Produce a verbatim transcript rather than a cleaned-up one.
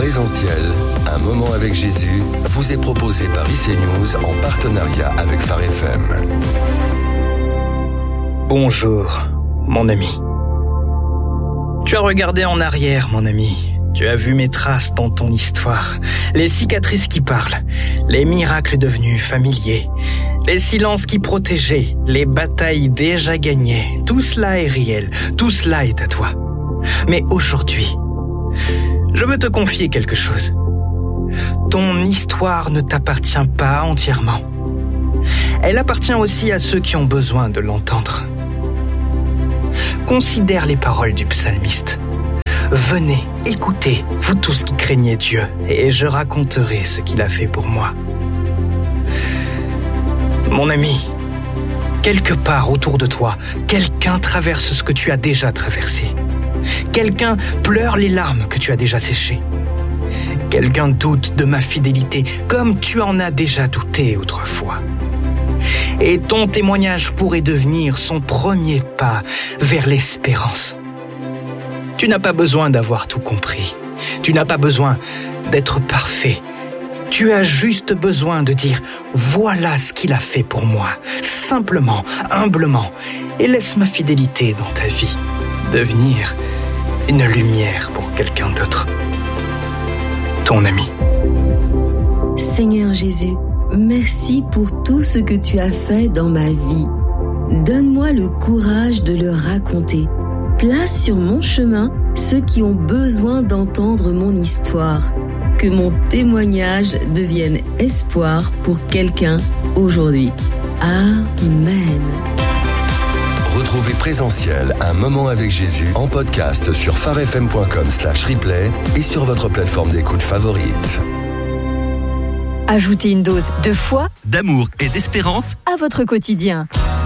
Présentiel, un moment avec Jésus, vous est proposé par I C News en partenariat avec Phare F M. Bonjour, mon ami. Tu as regardé en arrière, mon ami. Tu as vu mes traces dans ton histoire, les cicatrices qui parlent, les miracles devenus familiers, les silences qui protégeaient, les batailles déjà gagnées. Tout cela est réel, tout cela est à toi. Mais aujourd'hui, je veux te confier quelque chose. Ton histoire ne t'appartient pas entièrement. Elle appartient aussi à ceux qui ont besoin de l'entendre. Considère les paroles du psalmiste. Venez, écoutez, vous tous qui craignez Dieu, et je raconterai ce qu'il a fait pour moi. Mon ami, quelque part autour de toi, quelqu'un traverse ce que tu as déjà traversé. Quelqu'un pleure les larmes que tu as déjà séchées. Quelqu'un doute de ma fidélité comme tu en as déjà douté autrefois. Et ton témoignage pourrait devenir son premier pas vers l'espérance. Tu n'as pas besoin d'avoir tout compris. Tu n'as pas besoin d'être parfait. Tu as juste besoin de dire « Voilà ce qu'il a fait pour moi », simplement, humblement, et laisse ma fidélité dans ta vie devenir une lumière pour quelqu'un d'autre. Ton ami. Seigneur Jésus, merci pour tout ce que tu as fait dans ma vie. Donne-moi le courage de le raconter. Place sur mon chemin ceux qui ont besoin d'entendre mon histoire. Que mon témoignage devienne espoir pour quelqu'un aujourd'hui. Amen. Retrouvez Présentiel, un moment avec Jésus en podcast sur pharefm.com slash replay et sur votre plateforme d'écoute favorite. Ajoutez une dose de foi, d'amour et d'espérance à votre quotidien.